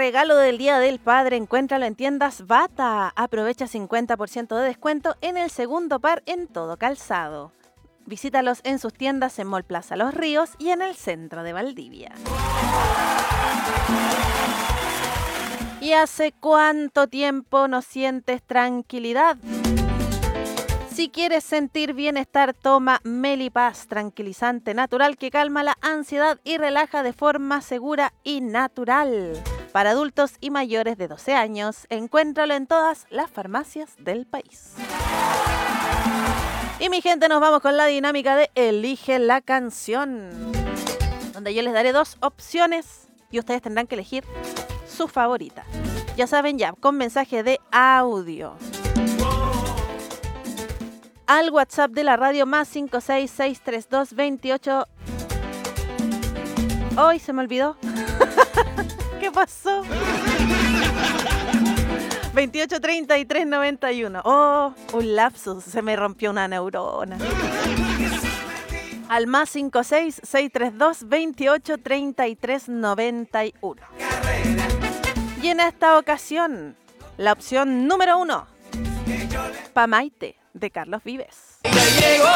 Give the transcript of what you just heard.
regalo del Día del Padre, encuéntralo en tiendas Bata. Aprovecha 50% de descuento en el segundo par en todo calzado. Visítalos en sus tiendas en Mall Plaza Los Ríos y en el centro de Valdivia. ¿Y hace cuánto tiempo no sientes tranquilidad? Si quieres sentir bienestar, toma Melipaz, tranquilizante natural que calma la ansiedad y relaja de forma segura y natural. Para adultos y mayores de 12 años, encuéntralo en todas las farmacias del país. Y mi gente, nos vamos con la dinámica de Elige la canción, donde yo les daré 2 opciones y ustedes tendrán que elegir su favorita. Ya saben, ya, con mensaje de audio al WhatsApp de la radio más 5663228. ¡Ay, se me olvidó! ¿Qué pasó? 283391. ¡Oh, un lapsus! Se me rompió una neurona. Al más 56632283391. Y en esta ocasión, la opción número 1, Pamaite, de Carlos Vives.